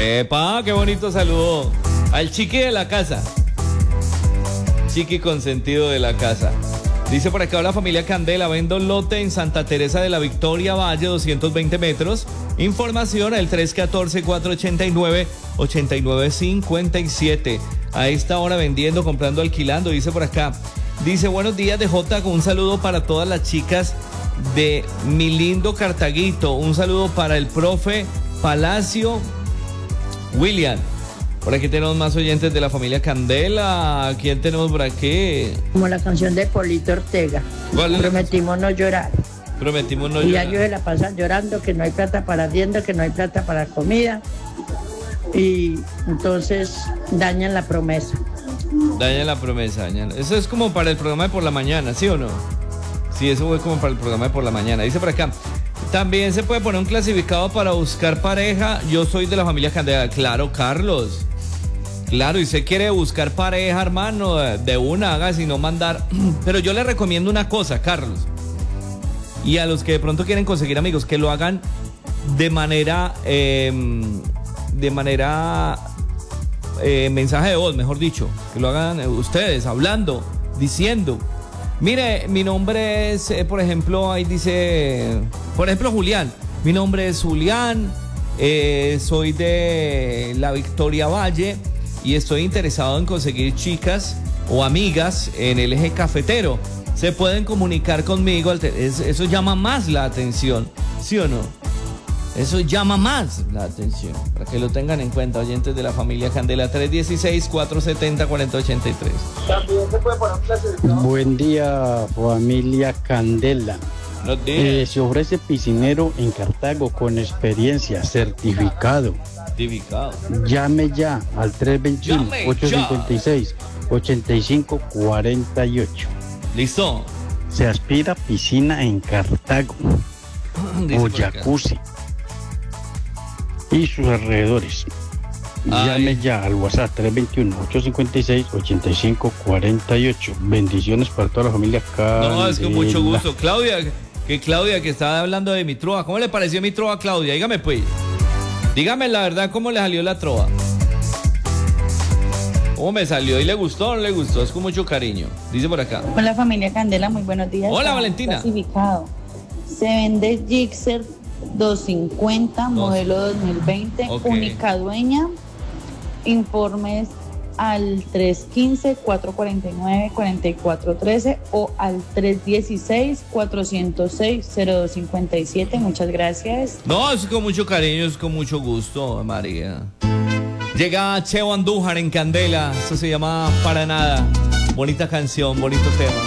Epa, qué bonito saludo al chiqui de la casa. Chiqui consentido de la casa. Dice por acá la familia Candela, vendo lote en Santa Teresa de la Victoria Valle, 220 metros. Información al 314-489-8957. A esta hora vendiendo, comprando, alquilando, dice por acá. Dice, buenos días DJ, con un saludo para todas las chicas de mi lindo Cartaguito. Un saludo para el profe Palacio William. Por aquí tenemos más oyentes de la familia Candela. ¿Quién tenemos por aquí? Como la canción de Polito Ortega. Prometimos no llorar. Prometimos no y llorar. Y ellos se la pasan llorando, que no hay plata para arriendo, que no hay plata para comida. Y entonces dañan la promesa. Dañan la promesa, dañan. Eso es como para el programa de por la mañana, ¿sí o no? Sí, eso fue como para el programa de por la mañana. Dice por acá, también se puede poner un clasificado para buscar pareja. Yo soy de la familia Candela. Claro, Carlos. Claro, y se quiere buscar pareja, hermano, de una, haga, sino mandar. Pero yo le recomiendo una cosa, Carlos. Y a los que de pronto quieren conseguir amigos, que lo hagan de manera mensaje de voz, mejor dicho. Que lo hagan ustedes, hablando, diciendo. Mire, mi nombre es, por ejemplo, ahí dice, por ejemplo, Julián. Mi nombre es Julián, soy de la Victoria Valle y estoy interesado en conseguir chicas o amigas en el eje cafetero. Se pueden comunicar conmigo, eso llama más la atención, ¿sí o no? Eso llama más la atención, para que lo tengan en cuenta, oyentes de la familia Candela. 316-470-4083. También se puede poner un clasificado. Buen día, familia Candela. Se ofrece piscinero en Cartago con experiencia, certificado. Llame ya al 321-856-8548. ¿Listo? Se aspira piscina en Cartago o jacuzzi y sus alrededores. Llame ya al WhatsApp 321-856-8548. Bendiciones para toda la familia Candela. No, es con mucho gusto. Claudia, que estaba hablando de mi trova. ¿Cómo le pareció mi trova, Claudia? Dígame pues. Dígame la verdad, ¿cómo le salió la trova? ¿Cómo me salió? ¿Y le gustó o no le gustó? Es con mucho cariño. Dice por acá. Hola familia Candela, muy buenos días. Hola Valentina. Clasificado. Se vende Gixxer 250, modelo 2020, okay. Única dueña. Informes al 315-449-4413 o al 316-406-0257. Muchas gracias. No, es con mucho cariño, es con mucho gusto, María. Llega Cheo Andújar en Candela. Esto se llama Para Nada. Bonita canción, bonito tema.